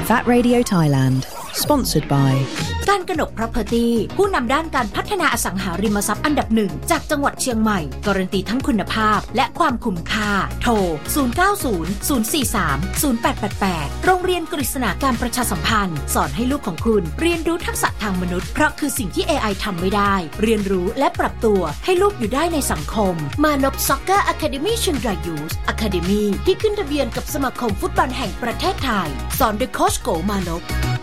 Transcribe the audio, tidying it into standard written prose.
VAT Radio Thailand Sponsored by การกนก Property ผู้นำด้านการพัฒนาอสังหาริมทรัพย์อันดับหนึ่งจากจังหวัดเชียงใหม่การันตีทั้งคุณภาพและความคุ้มค่าโทร 0900430888 โรงเรียนกฤษณาการประชาสัมพันธ์สอนให้ลูกของคุณเรียนรู้ทักษะทางมนุษย์เพราะคือสิ่งที่ AI ทำไม่ได้เรียนรู้และปรับตัวให้ลูกอยู่ได้ในสังคมมานพ Soccer Academy เชียงราย Youth Academy ที่ขึ้นทะเบียนกับสมาคมฟุตบอลแห่งประเทศไทยสอนโดยโค้ชโกมานพ